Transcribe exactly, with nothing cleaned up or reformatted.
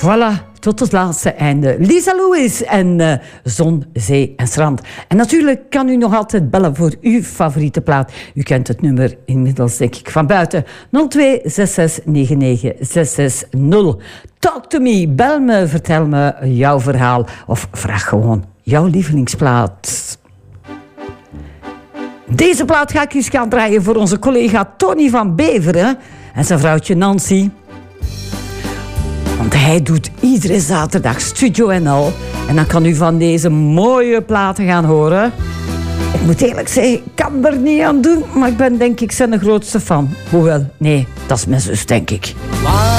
Voilà, tot het laatste einde. Lisa Lewis en uh, Zon, Zee en Strand. En natuurlijk kan u nog altijd bellen voor uw favoriete plaat. U kent het nummer inmiddels, denk ik, van buiten. nul twee zes zes negen negen zes zes nul. Talk to me, bel me, vertel me jouw verhaal. Of vraag gewoon jouw lievelingsplaat. Deze plaat ga ik eens gaan draaien voor onze collega Tony van Beveren en zijn vrouwtje Nancy. Want hij doet iedere zaterdag Studio N L. En dan kan u van deze mooie platen gaan horen. Ik moet eerlijk zeggen, ik kan er niet aan doen. Maar ik ben denk ik zijn de grootste fan. Hoewel, nee, dat is mijn zus, denk ik.